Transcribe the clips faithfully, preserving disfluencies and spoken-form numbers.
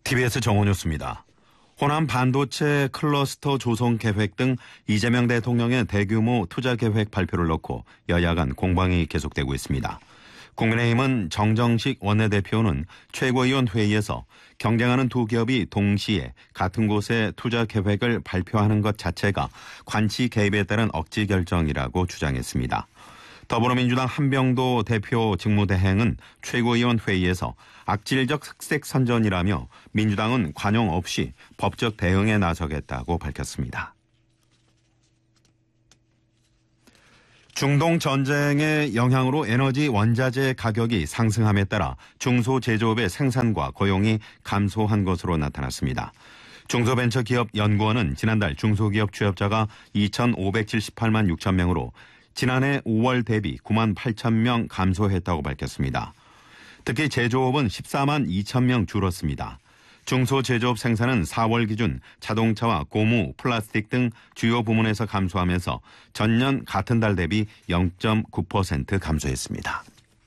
티비에스 정오뉴스입니다. 호남 반도체 클러스터 조성 계획 등 이재명 대통령의 대규모 투자 계획 발표를 놓고 여야 간 공방이 계속되고 있습니다. 국민의힘은 정정식 원내대표는 최고위원 회의에서 경쟁하는 두 기업이 동시에 같은 곳에 투자 계획을 발표하는 것 자체가 관치 개입에 따른 억지 결정이라고 주장했습니다. 더불어민주당 한병도 대표 직무대행은 최고위원 회의에서 악질적 흑색 선전이라며 민주당은 관용 없이 법적 대응에 나서겠다고 밝혔습니다. 중동 전쟁의 영향으로 에너지 원자재 가격이 상승함에 따라 중소제조업의 생산과 고용이 감소한 것으로 나타났습니다. 중소벤처기업 연구원은 지난달 중소기업 취업자가 이천오백칠십팔만 육천 명으로 지난해 오월 대비 구만 팔천 명 감소했다고 밝혔습니다. 특히 제조업은 십사만 이천 명 줄었습니다. 중소제조업 생산은 사월 기준 자동차와 고무, 플라스틱 등 주요 부문에서 감소하면서 전년 같은 달 대비 영 점 구 퍼센트 감소했습니다.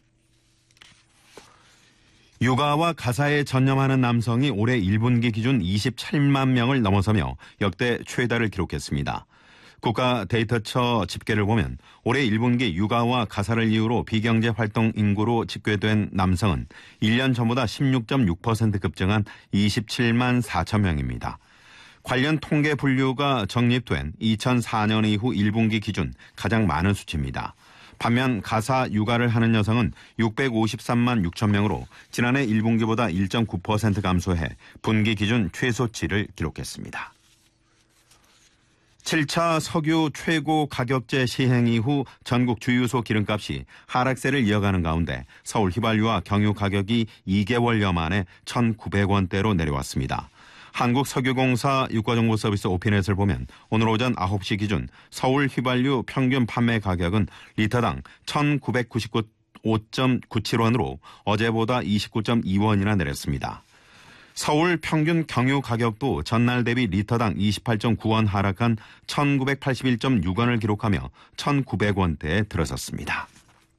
육아와 가사에 전념하는 남성이 올해 일 분기 기준 이십칠만 명을 넘어서며 역대 최다를 기록했습니다. 국가 데이터처 집계를 보면 올해 일 분기 육아와 가사를 이유로 비경제 활동 인구로 집계된 남성은 일 년 전보다 십육 점 육 퍼센트 급증한 이십칠만 사천 명입니다. 관련 통계 분류가 정립된 이천사 년 이후 일 분기 기준 가장 많은 수치입니다. 반면 가사 육아를 하는 여성은 육백오십삼만 육천 명으로 지난해 일 분기보다 일 점 구 퍼센트 감소해 분기 기준 최소치를 기록했습니다. 칠 차 석유 최고 가격제 시행 이후 전국 주유소 기름값이 하락세를 이어가는 가운데 서울 휘발유와 경유 가격이 이 개월여 만에 천구백 원대로 내려왔습니다. 한국석유공사 유가정보서비스 오피넷을 보면 오늘 오전 아홉 시 기준 서울 휘발유 평균 판매 가격은 리터당 천구백구십오 점 구칠 원으로 어제보다 이십구 점 이 원이나 내렸습니다. 서울 평균 경유 가격도 전날 대비 리터당 이십팔 점 구 원 하락한 천구백팔십일 점 육 원을 기록하며 천구백 원대에 들어섰습니다.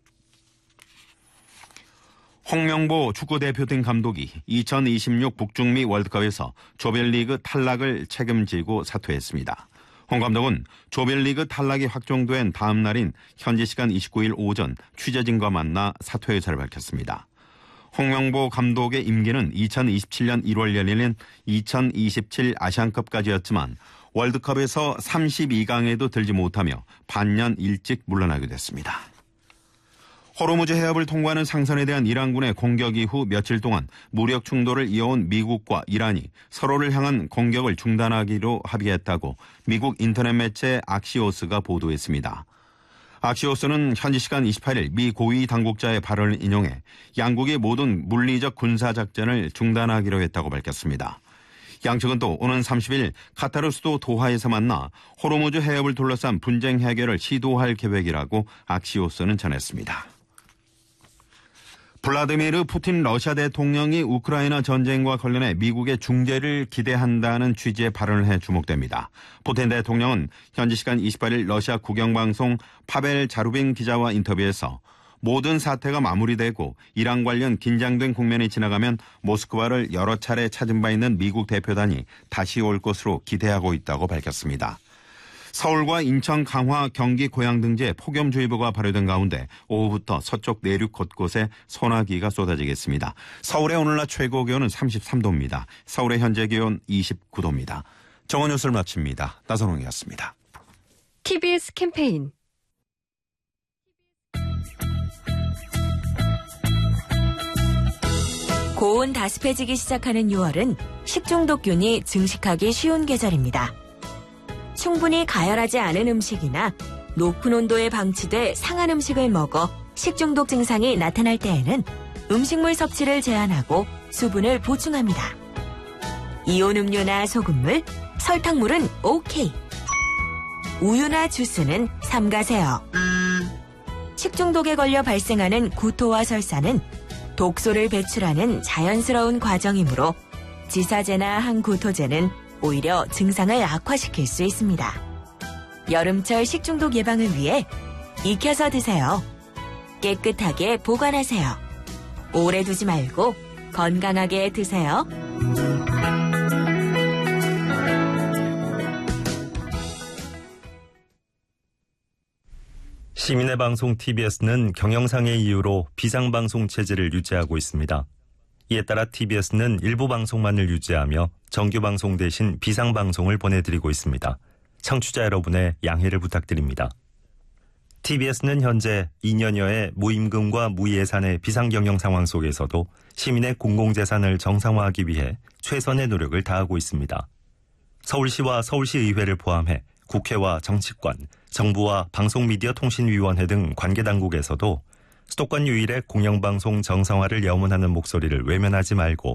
홍명보 축구대표팀 감독이 이천이십육 북중미 월드컵에서 조별리그 탈락을 책임지고 사퇴했습니다. 홍 감독은 조별리그 탈락이 확정된 다음 날인 현지 시간 이십구 일 오전 취재진과 만나 사퇴 의사를 밝혔습니다. 홍명보 감독의 임기는 이천이십칠 년 일월 열리는 이천이십칠 아시안컵까지였지만 월드컵에서 삼십이 강에도 들지 못하며 반년 일찍 물러나게 됐습니다. 호르무즈 해협을 통과하는 상선에 대한 이란군의 공격 이후 며칠 동안 무력 충돌을 이어온 미국과 이란이 서로를 향한 공격을 중단하기로 합의했다고 미국 인터넷 매체 악시오스가 보도했습니다. 악시오스는 현지 시간 이십팔 일 미 고위 당국자의 발언을 인용해 양국이 모든 물리적 군사작전을 중단하기로 했다고 밝혔습니다. 양측은 또 오는 삼십 일 카타르 수도 도하에서 만나 호르무즈 해협을 둘러싼 분쟁 해결을 시도할 계획이라고 악시오스는 전했습니다. 블라디미르 푸틴 러시아 대통령이 우크라이나 전쟁과 관련해 미국의 중재를 기대한다는 취지의 발언을 해 주목됩니다. 푸틴 대통령은 현지 시간 이십팔 일 러시아 국영방송 파벨 자루빈 기자와 인터뷰에서 모든 사태가 마무리되고 이란 관련 긴장된 국면이 지나가면 모스크바를 여러 차례 찾은 바 있는 미국 대표단이 다시 올 것으로 기대하고 있다고 밝혔습니다. 서울과 인천, 강화, 경기, 고양 등지에 폭염주의보가 발효된 가운데 오후부터 서쪽 내륙 곳곳에 소나기가 쏟아지겠습니다. 서울의 오늘 낮 최고 기온은 삼십삼 도입니다. 서울의 현재 기온 이십구 도입니다. 정오뉴스를 마칩니다. 나선홍이었습니다. 티비에스 캠페인 고온 다습해지기 시작하는 유월은 식중독균이 증식하기 쉬운 계절입니다. 충분히 가열하지 않은 음식이나 높은 온도에 방치돼 상한 음식을 먹어 식중독 증상이 나타날 때에는 음식물 섭취를 제한하고 수분을 보충합니다. 이온 음료나 소금물, 설탕물은 오케이. 우유나 주스는 삼가세요. 식중독에 걸려 발생하는 구토와 설사는 독소를 배출하는 자연스러운 과정이므로 지사제나 항구토제는 오히려 증상을 악화시킬 수 있습니다. 여름철 식중독 예방을 위해 익혀서 드세요. 깨끗하게 보관하세요. 오래 두지 말고 건강하게 드세요. 시민의 방송 티비에스는 경영상의 이유로 비상방송 체제를 유지하고 있습니다. 이에 따라 티비에스는 일부 방송만을 유지하며 정규방송 대신 비상방송을 보내드리고 있습니다. 청취자 여러분의 양해를 부탁드립니다. 티비에스는 현재 이 년여의 무임금과 무예산의 비상경영 상황 속에서도 시민의 공공재산을 정상화하기 위해 최선의 노력을 다하고 있습니다. 서울시와 서울시의회를 포함해 국회와 정치권, 정부와 방송미디어통신위원회 등 관계당국에서도 수도권 유일의 공영방송 정상화를 염원하는 목소리를 외면하지 말고